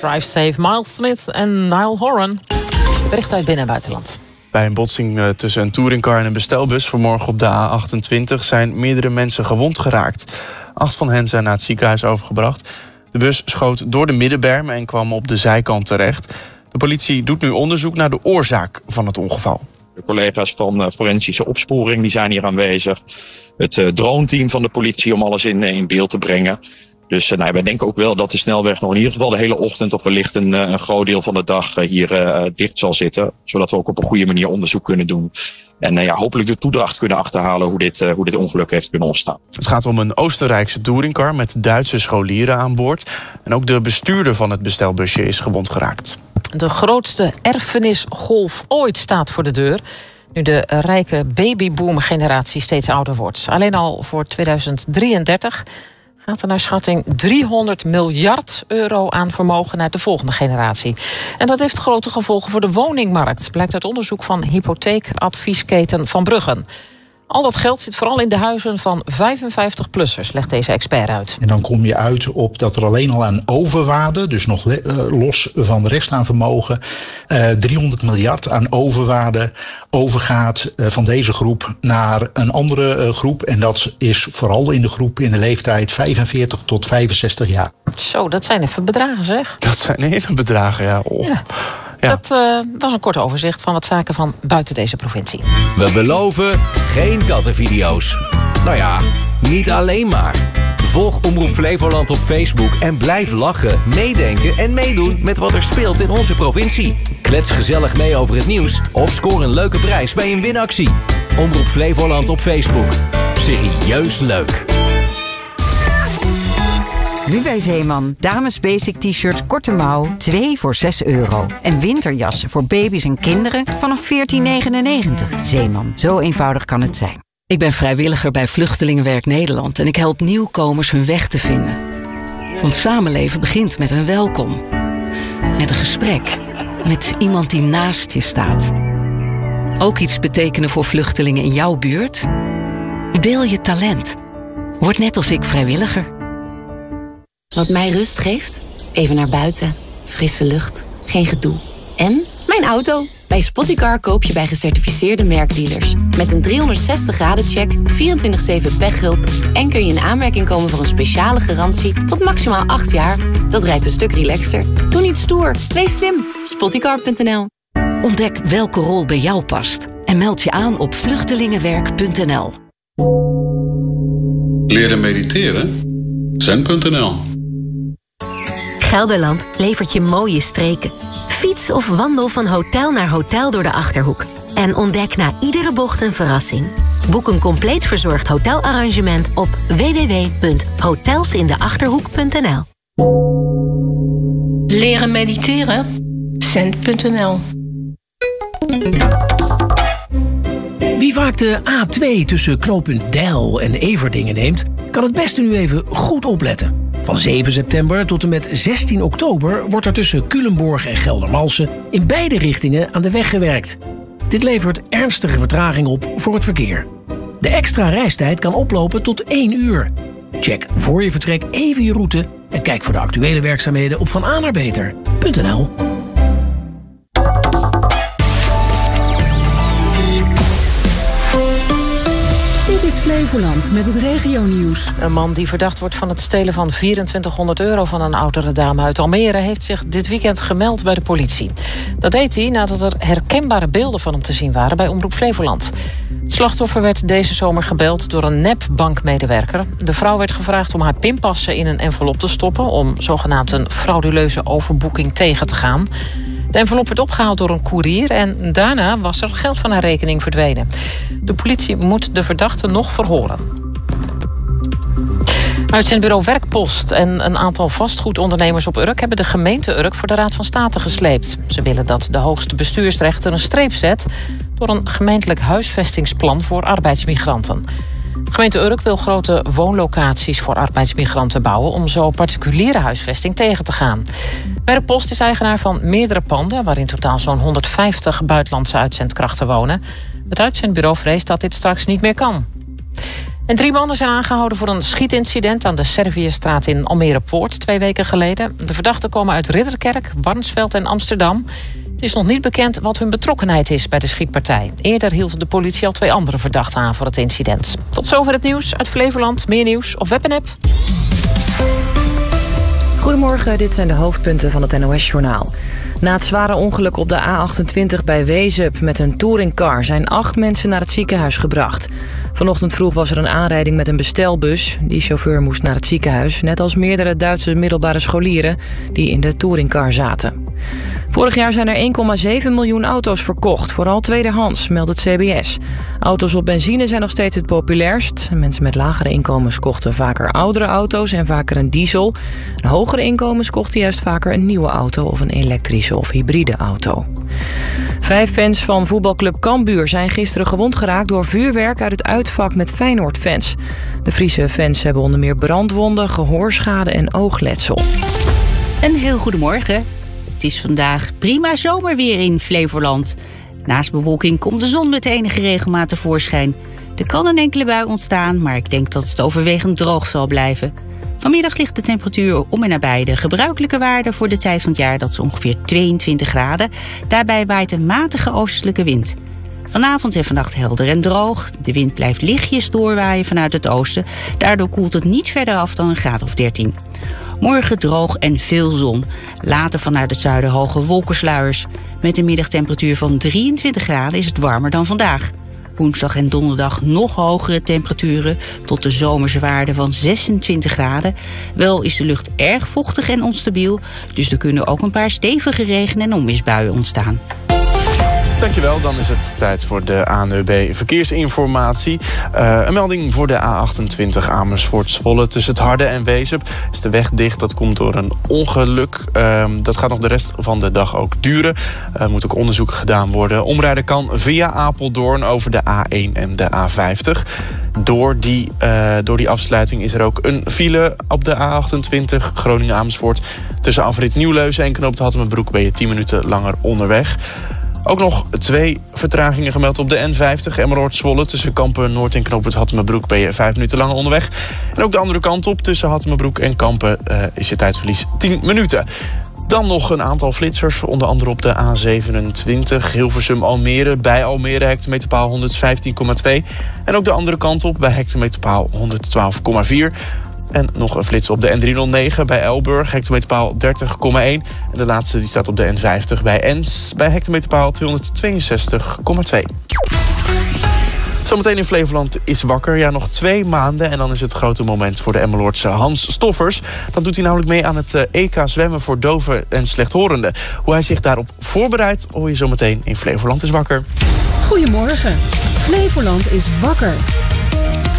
Drive Safe, Miles Smith en Niall Horan. Bericht uit binnen- en buitenland. Bij een botsing tussen een touringcar en een bestelbus vanmorgen op de A28 zijn meerdere mensen gewond geraakt. 8 van hen zijn naar het ziekenhuis overgebracht. De bus schoot door de middenberm en kwam op de zijkant terecht. De politie doet nu onderzoek naar de oorzaak van het ongeval. De collega's van forensische opsporing die zijn hier aanwezig. Het droneteam van de politie om alles in beeld te brengen. Dus wij denken ook wel dat de snelweg nog in ieder geval de hele ochtend of wellicht een groot deel van de dag hier dicht zal zitten. Zodat we ook op een goede manier onderzoek kunnen doen. En hopelijk de toedracht kunnen achterhalen hoe dit ongeluk heeft kunnen ontstaan. Het gaat om een Oostenrijkse touringcar met Duitse scholieren aan boord. En ook de bestuurder van het bestelbusje is gewond geraakt. De grootste erfenisgolf ooit staat voor de deur. Nu de rijke babyboom-generatie steeds ouder wordt. Alleen al voor 2033 gaat er naar schatting 300 miljard euro aan vermogen naar de volgende generatie. En dat heeft grote gevolgen voor de woningmarkt, blijkt uit onderzoek van hypotheekadviesketen Van Bruggen. Al dat geld zit vooral in de huizen van 55-plussers, legt deze expert uit. En dan kom je uit op dat er alleen al aan overwaarde, dus nog los van de rest aan vermogen, 300 miljard aan overwaarde overgaat van deze groep naar een andere groep. En dat is vooral in de groep in de leeftijd 45 tot 65 jaar. Zo, dat zijn even bedragen, zeg. Dat zijn hele bedragen, ja. Oh. Ja. Ja. Dat was een kort overzicht van wat zaken van buiten deze provincie. We beloven geen kattenvideo's. Nou ja, niet alleen maar. Volg Omroep Flevoland op Facebook en blijf lachen, meedenken en meedoen met wat er speelt in onze provincie. Klets gezellig mee over het nieuws of scoor een leuke prijs bij een winactie. Omroep Flevoland op Facebook. Serieus leuk. Nu bij Zeeman. Dames basic t-shirt korte mouw, 2 voor €6. En winterjassen voor baby's en kinderen vanaf $14,99. Zeeman, zo eenvoudig kan het zijn. Ik ben vrijwilliger bij Vluchtelingenwerk Nederland en ik help nieuwkomers hun weg te vinden. Want samenleven begint met een welkom. Met een gesprek. Met iemand die naast je staat. Ook iets betekenen voor vluchtelingen in jouw buurt? Deel je talent. Word net als ik vrijwilliger. Wat mij rust geeft? Even naar buiten. Frisse lucht. Geen gedoe. En mijn auto. Bij Spottycar koop je bij gecertificeerde merkdealers. Met een 360-graden-check, 24/7 pechhulp en kun je in aanmerking komen voor een speciale garantie tot maximaal 8 jaar. Dat rijdt een stuk relaxter. Doe niet stoer. Wees slim. Spottycar.nl. Ontdek welke rol bij jou past. En meld je aan op vluchtelingenwerk.nl. Leren mediteren? Zen.nl. Gelderland levert je mooie streken. Fiets of wandel van hotel naar hotel door de Achterhoek. En ontdek na iedere bocht een verrassing. Boek een compleet verzorgd hotelarrangement op www.hotelsindeachterhoek.nl. Leren mediteren? Zen.nl. Wie vaak de A2 tussen knooppunt Deil en Everdingen neemt, kan het beste nu even goed opletten. Van 7 september tot en met 16 oktober wordt er tussen Culemborg en Geldermalsen in beide richtingen aan de weg gewerkt. Dit levert ernstige vertraging op voor het verkeer. De extra reistijd kan oplopen tot 1 uur. Check voor je vertrek even je route en kijk voor de actuele werkzaamheden op vanaannaarbeter.nl. Dit is Flevoland met het regionieuws. Een man die verdacht wordt van het stelen van €2400 van een oudere dame uit Almere heeft zich dit weekend gemeld bij de politie. Dat deed hij nadat er herkenbare beelden van hem te zien waren bij Omroep Flevoland. Het slachtoffer werd deze zomer gebeld door een nep-bankmedewerker. De vrouw werd gevraagd om haar pinpassen in een envelop te stoppen om zogenaamd een frauduleuze overboeking tegen te gaan. De envelop werd opgehaald door een koerier en daarna was er geld van haar rekening verdwenen. De politie moet de verdachte nog verhoren. Uitzendbureau Werkpost en een aantal vastgoedondernemers op Urk hebben de gemeente Urk voor de Raad van State gesleept. Ze willen dat de hoogste bestuursrechter een streep zet door een gemeentelijk huisvestingsplan voor arbeidsmigranten. De gemeente Urk wil grote woonlocaties voor arbeidsmigranten bouwen om zo particuliere huisvesting tegen te gaan. Werkpost is eigenaar van meerdere panden, waar in totaal zo'n 150 buitenlandse uitzendkrachten wonen. Het uitzendbureau vreest dat dit straks niet meer kan. En 3 mannen zijn aangehouden voor een schietincident aan de Serviëstraat in Almere Poort 2 weken geleden. De verdachten komen uit Ridderkerk, Warnsveld en Amsterdam. Het is nog niet bekend wat hun betrokkenheid is bij de schietpartij. Eerder hield de politie al 2 andere verdachten aan voor het incident. Tot zover het nieuws uit Flevoland. Meer nieuws op web en app. Goedemorgen, dit zijn de hoofdpunten van het NOS-journaal. Na het zware ongeluk op de A28 bij Wezep met een touringcar zijn 8 mensen naar het ziekenhuis gebracht. Vanochtend vroeg was er een aanrijding met een bestelbus. Die chauffeur moest naar het ziekenhuis, net als meerdere Duitse middelbare scholieren die in de touringcar zaten. Vorig jaar zijn er 1,7 miljoen auto's verkocht, vooral tweedehands, meldt het CBS. Auto's op benzine zijn nog steeds het populairst. Mensen met lagere inkomens kochten vaker oudere auto's en vaker een diesel. Hogere inkomens kochten juist vaker een nieuwe auto of een elektrische of hybride auto. 5 fans van voetbalclub Cambuur zijn gisteren gewond geraakt door vuurwerk uit het uitvak met Feyenoord-fans. De Friese fans hebben onder meer brandwonden, gehoorschade en oogletsel. Een heel goedemorgen. Het is vandaag prima zomerweer in Flevoland. Naast bewolking komt de zon met enige regelmaat tevoorschijn. Er kan een enkele bui ontstaan, maar ik denk dat het overwegend droog zal blijven. Vanmiddag ligt de temperatuur om en nabij de gebruikelijke waarde voor de tijd van het jaar. Dat is ongeveer 22 graden. Daarbij waait een matige oostelijke wind. Vanavond en vannacht helder en droog. De wind blijft lichtjes doorwaaien vanuit het oosten. Daardoor koelt het niet verder af dan een graad of 13. Morgen droog en veel zon. Later vanuit het zuiden hoge wolkensluiers. Met een middagtemperatuur van 23 graden is het warmer dan vandaag. Woensdag en donderdag nog hogere temperaturen tot de zomerse waarde van 26 graden. Wel is de lucht erg vochtig en onstabiel, dus er kunnen ook een paar stevige regen- en onweersbuien ontstaan. Dankjewel, dan is het tijd voor de ANWB Verkeersinformatie. Een melding voor de A28 Amersfoort-Zwolle. Tussen het Harde en Wezep is de weg dicht. Dat komt door een ongeluk. Dat gaat nog de rest van de dag ook duren. Er moet ook onderzoek gedaan worden. Omrijden kan via Apeldoorn over de A1 en de A50. Door die afsluiting is er ook een file op de A28 Groningen-Amersfoort. Tussen afrit Nieuwleusen en Knoop Hattemerbroek ben je 10 minuten langer onderweg. Ook nog 2 vertragingen gemeld op de N50 Emmeloord-Zwolle. Tussen Kampen Noord en Knoop Hattemerbroek ben je 5 minuten langer onderweg. En ook de andere kant op, tussen Hattemerbroek en Kampen is je tijdverlies 10 minuten. Dan nog een aantal flitsers, onder andere op de A27 Hilversum-Almere. Bij Almere hectometerpaal 115,2. En ook de andere kant op bij hectometerpaal 112,4. En nog een flits op de N309 bij Elburg, hectometerpaal 30,1. En de laatste die staat op de N50 bij Ens, bij hectometerpaal 262,2. Zometeen in Flevoland is wakker. Ja, nog 2 maanden en dan is het grote moment voor de Emmeloordse Hans Stoffers. Dan doet hij namelijk mee aan het EK zwemmen voor doven en slechthorenden. Hoe hij zich daarop voorbereidt, hoor je zometeen in Flevoland is wakker. Goedemorgen. Flevoland is wakker.